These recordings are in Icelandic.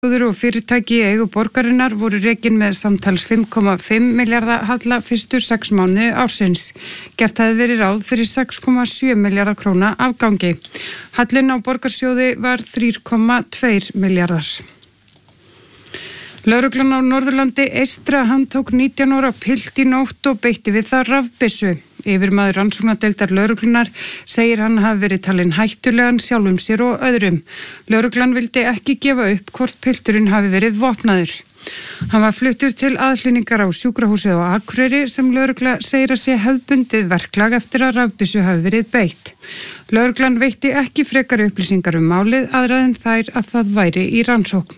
og fyrirtæki í eigu borgarinnar voru rekin með samtals 5,5 milljarða halla fyrstu 6 mánuði ársins. Gert hafði verið ráð fyrir 6,7 milljarða króna afgangi. Hallinn á borgarsjóði var 3,2 milljarðar. Lögreglan á Norðurlandi eystra handtók 19 ára pilt í nótt og beitti við það rafbyssu. Yfirmaður rannsóknardeildar lögreglunar segir hann hafi verið talinn hættulegan sjálfum sér og öðrum. Lögreglan vildi ekki gefa upp hvort pilturinn hafi verið vopnaður. Hann var fluttur til aðhlynningar á sjúkrahúsið á Akureyri sem lögregla segir að sé hefðbundið verklag eftir að rafbyssu hafi verið beitt. Lögreglan veitti ekki frekari upplýsingar málið aðra en þær að það væri í rannsókn.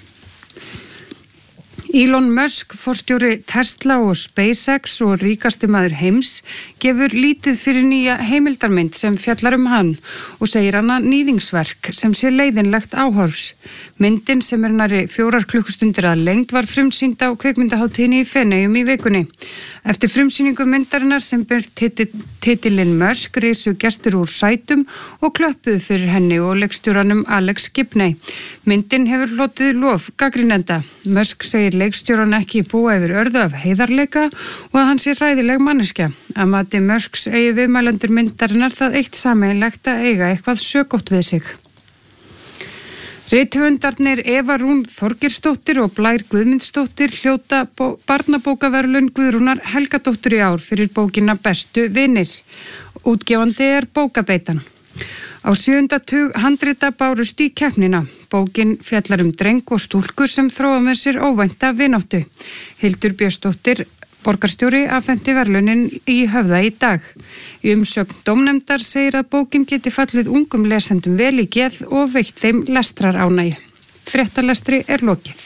Elon Musk, forstjóri Tesla og SpaceX og ríkasti maður heims, gefur lítið fyrir nýja heimildarmynd sem fjallar hann og segir hana níðingsverk sem sé leiðinlegt áhorfs. Myndin sem nærri 4 klukkustundir að lengd var frumsýnd á kvikmyndahátíðinni í Feneyjum í vikunni. Eftir frumsýningu myndarinnar sem ber titilinn Musk risu gestur úr sætum og klöppuðu fyrir henni og leikstjóranum Alex Gibney. Myndin hefur hlotið lof gagnrýnenda. Musk segir leikstjóran ekki búa yfir örðu af heiðarleika og að hann sé hræðileg manneskja. Að mati Musks eigi viðmælendur myndarinnar það eitt sameiginlegt að eiga eitthvað sögótt við sig. Rithöfundarnir Eva Rún Þorgeirsdóttir og Blær Guðmundsdóttir hljóta barnabókaverðlaun Guðrúnar Helgadóttur í ár fyrir bókina Bestu vinir. Útgefandi er Bókabeitan. Á 7. tug handrita bárust í keppnina. Bókin fjallar dreng og stúlku sem þróa með sér óvænta vináttu. Hildur Björnsdóttir, borgarstjóri, afhenti verðlaunin í Höfða í dag. Í umsögn dómnefndar segir að bókin geti fallið ungum lesendum vel í geð og veitt þeim lestraránægju. Fréttalestri er lokið.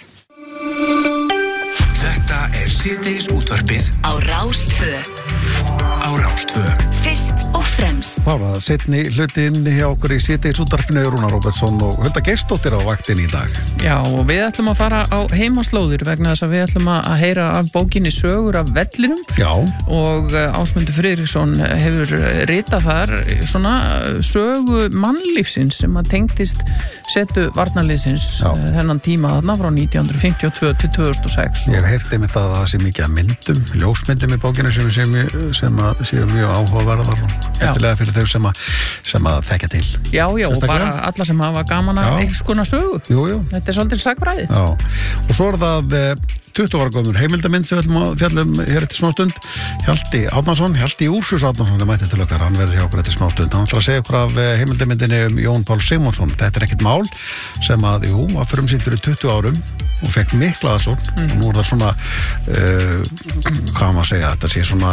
Þetta er síðdegis útvarpið á Rás 2. Á Rás 2. Fyrst og fremst. Þá var það seinni hlutin hjá okkur í síðdegis útvarpinu, Rúnar Róbertsson og Hulda Geirsdóttir á vaktinni í dag. Já, og við ætlum að fara á heimaslóðir vegna þess að við ætlum að heyra af bókinni Sögur af vellinum. Já. Og Ásmundur Friðriksson hefur ritað þar svona sögu mannlífsins sem að tengdist setu varnarliðsins þennan tíma þarna frá 1952 til 2006. Ég heyrti einmitt að það sé mikið að myndum, ljósmyndum í bókinni sem að séu mjög áhugaverðar og eftirlega fyrir þau sem að þekkja til. Já, og bara alla sem hafa gaman að einhvers konar sögu. Jú. Þetta er svolítið sagfræði. Já, og svo er það 20 ára gömul heimildamind sem við ætlum að fjalla hér eftir smástund. Hjalti Úrsús Árnason er mættið til okkar, hann verður hjá okkur eftir smástund. Hann ætlar að segja okkur af heimildamindinni Jón Pál Sigmundsson. Þetta er ekkert mál sem að, var frumsýnt fyrir 20 árum og fekk mikla aðsókn og nú er það svona hvað maður segja, þetta sé svona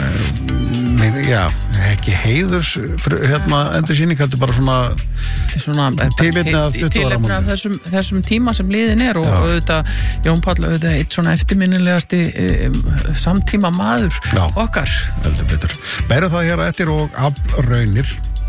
ekki heiðurs endursýning, heldur bara svona tilefni af 20 ára af þessum tíma sem liðin er og auðvitað Jón Páll auðvitað eitt svona eftirminnilegasti samtíma maður okkar. Heldur betur. Meira það hér eftir og aflraunir.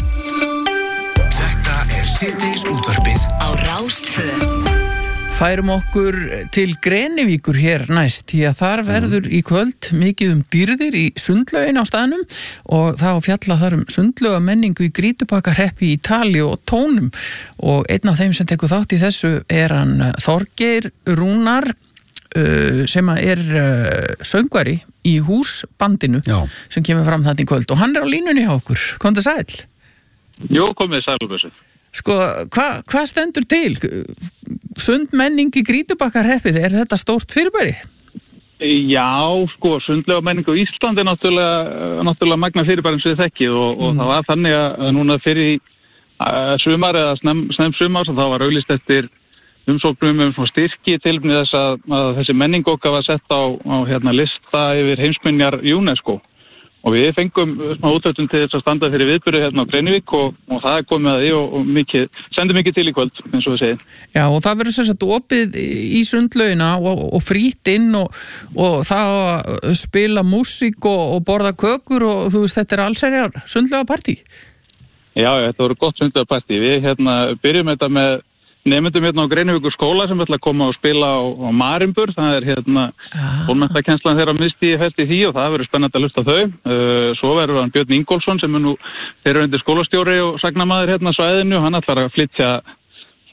Þetta er síðdegis útvarpið á Rás 2. Færum okkur til Grenivíkur hér næst, því að þar verður í kvöld mikið dýrðir í sundlaugin á staðnum og það fjalla þar sundlauga menningu í Grýtubakkahreppi í tali og tónum og einn af þeim sem tekur þátt í þessu er hann Þorgeir Rúnar sem er söngvari í húsbandinu sem kemur fram þarna í kvöld og hann er á línunni hjá okkur. Komdu sæll? Jó, komið sælubessu. Sko, hvað stendur til? Sundmenning í Grýtubakkahreppi, er þetta stórt fyrirbæri? Já, sko, sundlega menning á Íslandi er náttúrulega magna fyrirbæri sem við þekkið og það var þannig að núna fyrir sumar eða snem sumar þá var auglýst eftir umsóknum styrki til þess að þessi menning okkar var sett á lista yfir heimsminjar UNESCO. Og við fengum úthlutun til þess að standa fyrir viðburði hérna á Grenivík og það er komið að því og sendur mikið til í kvöld, eins og við segjum. Já, og það verður sem sagt opið í sundlaugina og frýtt inn og það að spila músík og borða kökur og þú veist, þetta er allsherjar sundlaugapartí. Já, þetta voru gott sundlaugapartí. Við byrjum þetta með nemyndum hérna á Grenivíkur skóla sem ætla að koma og spila á Marimbur. Það er bólmenntakennslan þeirra misti fælt í því og það verður spennandi að hlusta þau. Svo verður hann Björn Ingólfsson sem er nú þeirra undir skólastjóri og sagnamaður hérna á svæðinu. Hann ætlar að flytja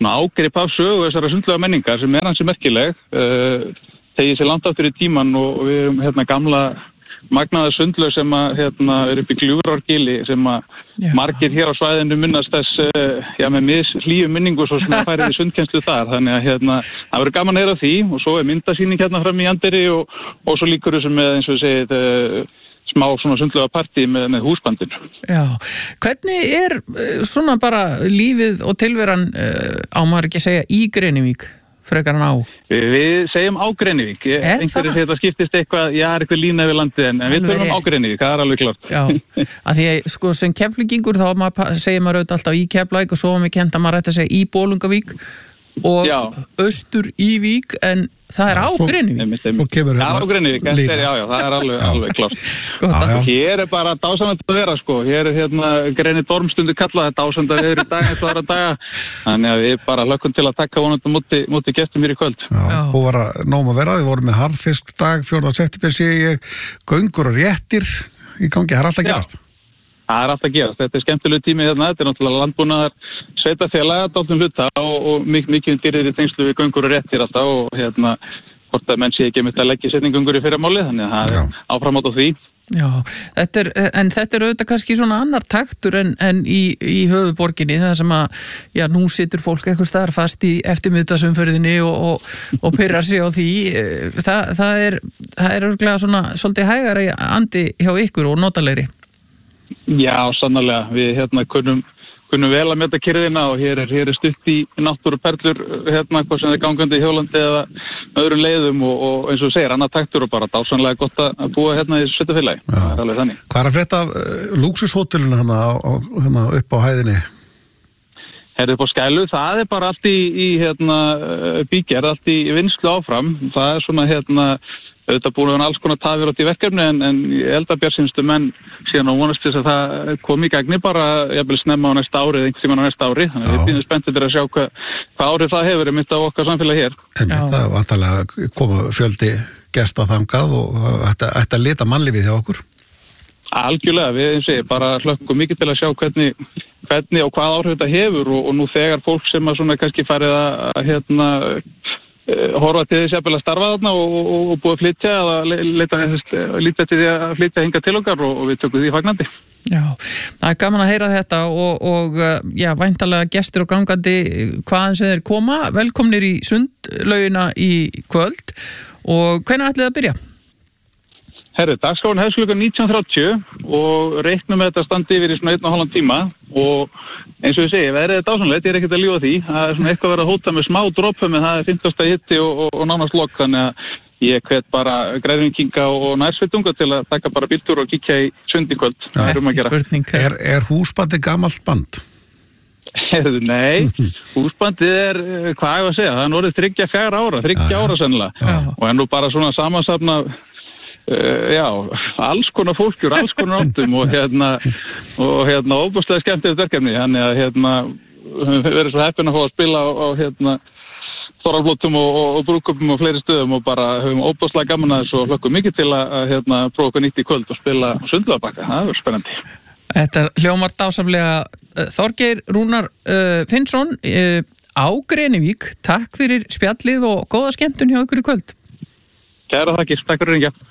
svona ágrip af sögu þessara sundlega menningar sem ansi merkileg. Tegið sér langt aftur í tíman og við erum gamla magnaða sundlaug sem er upp í Gljúfrárgili sem margir hér á svæðinu minnast þess með hlýju minningu svo sem færið í sundkennslu þar. Þannig að það verður gaman að heyra því og svo myndasýning fram í Anderi og svo líkur þessu með eins og við segið smá svona sundlega partí með húsbandinu. Já, hvernig svona bara lífið og tilveran á maður ekki að segja í Grenivík frekar en á? Við segjum á Grenivík. Einhverju þetta skiptist eitthvað, eitthvað lína við landið en við tökum á Grenivík, það er alveg klart. Já, að því að sko sem Keflvíkingur þá segir maður auðvitað alltaf í Keflavík og svo var mér kennt að maður ætti að segja í Bolungavík og austur í Vík en það er á Grenivík. Það er á Grenivík, það er alveg klart. Hér bara dásamlegt að vera sko. Hér Greni Dormstundu kallað, þetta dásamlegt að vera í dag eftir aðra daga. Þannig að við bara hlökkum til að taka vonandi móti gestum hér í kvöld. Og var að nóg að vera, við vorum með harðfiskdag 4. september sé ég, göngur og réttir í gangi, það er alltaf gerast. Það er alltaf gerast. Þetta er skemmtileg tími þetta er náttúrulega landbúnaðar sveitarfélaga dálítið hluta og mikið dýrir í tengslu við göngur og réttir alltaf og hvort að menn sé ekki að leggja setningöngur í fyrramáli, þannig að það er áframátt á því. Já, þetta er auðvitað kannski svona annar taktur en í höfuðborginni það sem að nú situr fólk eitthvað staðar fast í eftirmiðdagsumferðinni og pirrar sig á því það er örugglega svona svolítið hægari andi hjá ykkur og notalegri. Já, sannarlega. Við kunnum vel að meta kyrrðina og hér er stutt í náttúruperlur hvað sem er gangandi í hjólandi eða öðrum leiðum og eins og þú segir, annar taktur og bara dásanlega gott að búa í sveitafélagi. Það er alveg þannig. Hvað er að frétta af lúxushótelinu upp á hæðinni? Upp á Skælu, það er bara allt í bígerð, allt í vinnslu áfram. Það er svona auðvitað búin að vera alls konar tafir átt í verkefni en ég held að bjartsýnustu menn síðan á vonast þess að það kom í gegni bara jafnvel snemma á næsta ári eða einhvern tímann á næsta ári. Þannig að við bíðum spenntir að sjá hvað áhrif það hefur mitt á okkar samfélag hér. Það er vantarlega koma fjöldi gesta þangað og ætti að lita mannlífið hjá okkur. Algjörlega, við bara hlökkum mikið til að sjá hvernig og hvað áhrif þetta hefur og nú þegar fólk sem að svona kannski farið að horfa til þess að starfa þarna og búið að flytja eða líta til því að flytja hingað til okkar og við tökum því fagnandi. Já, það er gaman að heyra þetta og væntanlega gestir og gangandi hvaðan sem þeir koma, velkomnir í sundlaugina í kvöld og hvenær ætlið að byrja? Dagskráin hefst klukkan 19:30 og reiknum með þetta standi yfir í svona 1,5 tíma og eins og ég segi, veðrið er dásamlegt, ég er ekkert að ljúga því. Það er svona eitthvað að vera að hóta með smá dropum en það er 15. hitti og nánast logg þannig að ég hvet bara Grenivíkinga og nærsveitunga til að taka bara bíltúr og kíkja í sund í kvöld. Það er að gera. Er húsbandi gamalt band? Nei, húsbandið er, hvað ég að segja, það er orðið 3 ára sennilega og er nú bara svona samansafna alls konar fólk úr alls konar áttum og óbúslega skemmtilegt verkefni þannig að við verðum svo heppin að fá að spila á Þórarblótum og brúðkaupum og fleiri stöðum og bara höfum óbúslega gaman að þessu og hlökkum mikið til að prófa okkur nýtt í kvöld og spila Sundlaugarbakka, það verður spennandi. Þetta hljómar dásamlega. Þorgeir Rúnar Finnsson á Grenivík, takk fyrir spjallið og góða skemmtun hjá ykkur í kvöld. Kæra þakkir, takk fyrir ringja.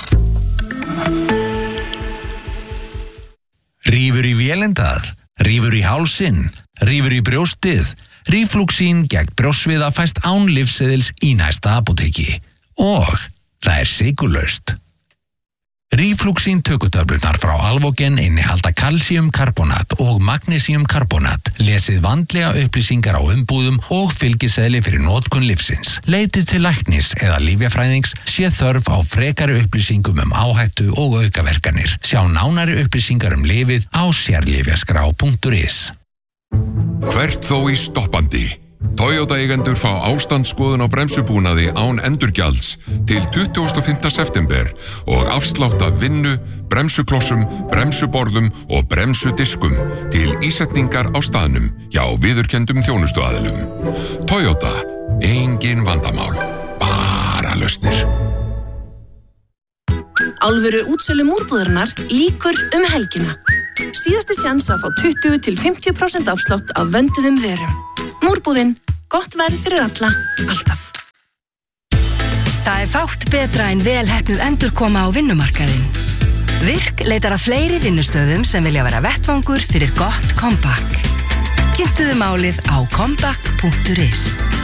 Rífur í vélindað, rífur í hálsinn, rífur í brjóstið, Ríflúxín gegn brjóstsviða fæst án lyfseðils í næsta apóteki og það er sykurlaust. Ríflúxín tökutöflunar frá Alvogen innihalda kalsíumkarbonat og magnesíumkarbonat. Lesið vandlega upplýsingar á umbúðum og fylgiseðli fyrir notkun lyfsins. Leitið til læknis eða lyfjafræðings sé þörf á frekari upplýsingum áhættu og aukaverkanir. Sjá nánari upplýsingar lyfið á sérlyfjaskrá.is. Hvert þó í stoppandi. Toyota eigendur fá ástandsskoðun á bremsubúnaði án endurgjalds til 25. september og afslátt af vinnu, bremsuklossum, bremsuborðum og bremsudiskum til ísetningar á staðnum hjá viðurkenndum þjónustuaðilum. Toyota, engin vandamál, bara lausnir. Alvöru útsölu múrbúðarinnar líkur helgina. Síðasti sjans að fá 20 til 50% afslátt af vönduðum vörum. Múrbúðin, gott verð fyrir alla, alltaf. Það fátt betra en vel heppnuð endurkoma á vinnumarkaðinn. Virk leitar að fleiri vinnustöðum sem vilja vera vettvangur fyrir gott comeback. Kynntuðu málið á comeback.is.